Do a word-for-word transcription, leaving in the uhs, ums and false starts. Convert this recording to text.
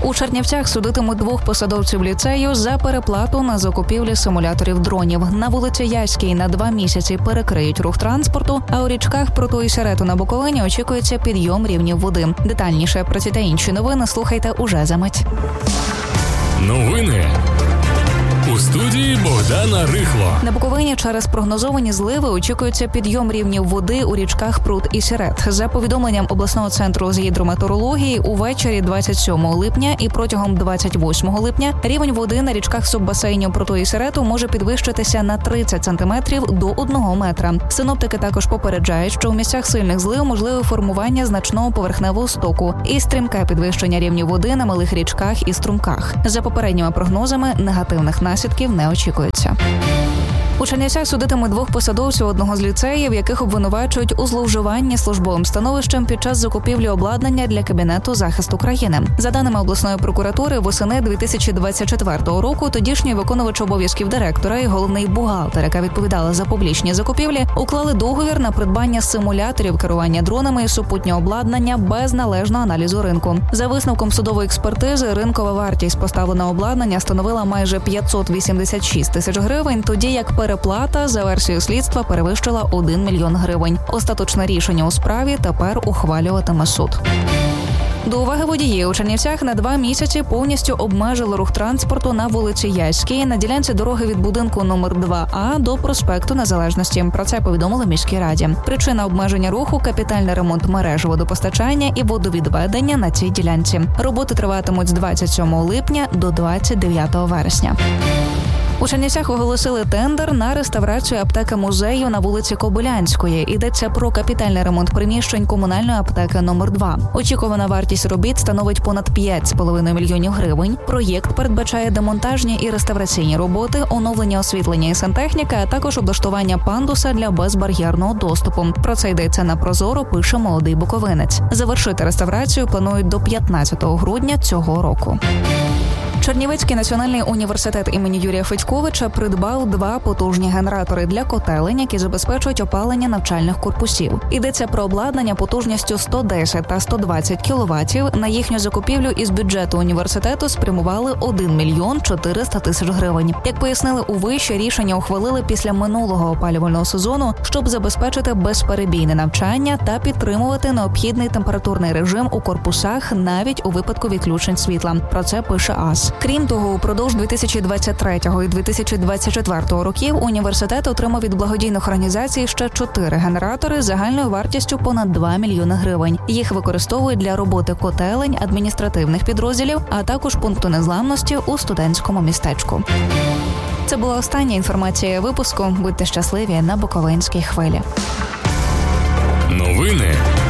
У Чернівцях судитимуть двох посадовців ліцею за переплату на закупівлі симуляторів дронів. На вулиці Яській на два місяці перекриють рух транспорту, а у річках Пруту і Серету на Буковині очікується підйом рівнів води. Детальніше про ці та інші новини слухайте уже за мить. Новини у студії Богдана Рихло. На Буковині через прогнозовані зливи очікується підйом рівнів води у річках Прут і Сірет. За повідомленням обласного центру з гідрометеорології, увечері двадцять сьомого липня і протягом двадцять восьмого липня рівень води на річках суббасейнів Пруту і Сірету може підвищитися на тридцять сантиметрів до одного метра. Синоптики також попереджають, що у місцях сильних злив можливе формування значного поверхневого стоку і стрімке підвищення рівнів води на малих річках і струмках. За попередніми прогнозами, негативних наслідків не очікується. У Чернівцях судитимуть двох посадовців одного з ліцеїв, яких обвинувачують у зловживанні службовим становищем під час закупівлі обладнання для Кабінету захисту країни. За даними обласної прокуратури, восени дві тисячі двадцять четвертого року тодішній виконувач обов'язків директора і головний бухгалтер, яка відповідала за публічні закупівлі, уклали договір на придбання симуляторів керування дронами і супутнього обладнання без належного аналізу ринку. За висновком судової експертизи, ринкова вартість поставленого обладнання становила майже п'ятсот вісімдесят шість тисяч гривень, тоді як переплата за версією слідства перевищила один мільйон гривень. Остаточне рішення у справі тепер ухвалюватиме суд. До уваги водіїв, у Чернівцях на два місяці повністю обмежили рух транспорту на вулиці Яській на ділянці дороги від будинку номер два А до проспекту Незалежності. Про це повідомили міській раді. Причина обмеження руху – капітальний ремонт мереж водопостачання і водовідведення на цій ділянці. Роботи триватимуть з двадцять сьомого липня до двадцять дев'ятого вересня. У Чернівцях оголосили тендер на реставрацію аптеки-музею на вулиці Кобилянської. Йдеться про капітальний ремонт приміщень комунальної аптеки номер два. Очікувана вартість робіт становить понад п'ять з половиною мільйонів гривень. Проєкт передбачає демонтажні і реставраційні роботи, оновлення освітлення і сантехніки, а також облаштування пандуса для безбар'єрного доступу. Про це йдеться на Прозоро, пише «Молодий буковинець». Завершити реставрацію планують до п'ятнадцятого грудня цього року. Чернівецький національний університет імені Юрія Федьковича придбав два потужні генератори для котелень, які забезпечують опалення навчальних корпусів. Йдеться про обладнання потужністю сто десять та сто двадцять кіловатів. На їхню закупівлю із бюджету університету спрямували один мільйон чотириста тисяч гривень. Як пояснили у виші, рішення ухвалили після минулого опалювального сезону, щоб забезпечити безперебійне навчання та підтримувати необхідний температурний режим у корпусах навіть у випадку відключень світла. Про це пише АС. Крім того, упродовж дві тисячі двадцять третього і дві тисячі двадцять четвертого років університет отримав від благодійних організацій ще чотири генератори загальною вартістю понад два мільйони гривень. Їх використовують для роботи котелень, адміністративних підрозділів, а також пункту незламності у студентському містечку. Це була остання інформація випуску. Будьте щасливі на Буковинській хвилі. Новини